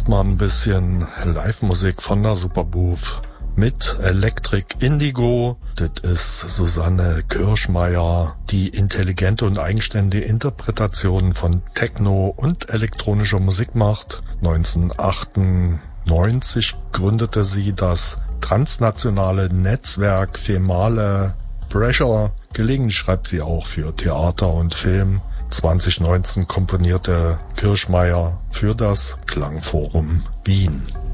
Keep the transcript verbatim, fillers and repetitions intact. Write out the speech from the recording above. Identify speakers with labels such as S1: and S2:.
S1: Erstmal ein bisschen Live-Musik von der Superbooth mit Electric Indigo. Das ist Susanne Kirschmeier, die intelligente und eigenständige Interpretationen von Techno und elektronischer Musik macht. neunzehnhundertachtundneunzig gründete sie das transnationale Netzwerk Female Pressure. Gelegentlich schreibt sie auch für Theater und Film. zwanzig neunzehn komponierte Kirschmeier für das Klangforum Wien.